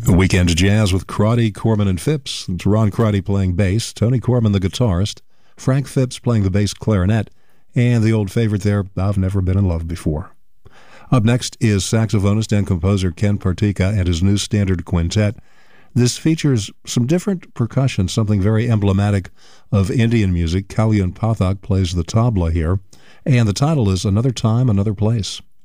A Weekend Jazz with Crotty, Corman, and Phipps. It's Ron Crotty playing bass, Tony Corman the guitarist, Frank Phipps playing the bass clarinet, and the old favorite there, I've Never Been in Love Before. Up next is saxophonist and composer Ken Partika and his new standard quintet. This features some different percussion, something very emblematic of Indian music. Kalyan Pathak plays the tabla here, and the title is Another Time, Another Place.